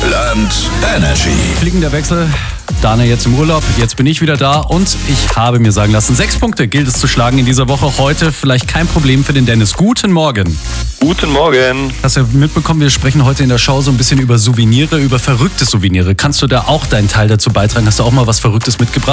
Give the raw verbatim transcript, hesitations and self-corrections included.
Plant Energy. Fliegender Wechsel. Dana jetzt im Urlaub, jetzt bin ich wieder da und ich habe mir sagen lassen, sechs Punkte gilt es zu schlagen in dieser Woche. Heute vielleicht kein Problem für den Dennis. Guten Morgen. Guten Morgen. Hast du ja mitbekommen, wir sprechen heute in der Show so ein bisschen über Souvenire, über verrückte Souvenire. Kannst du da auch deinen Teil dazu beitragen? Hast du auch mal was Verrücktes mitgebracht?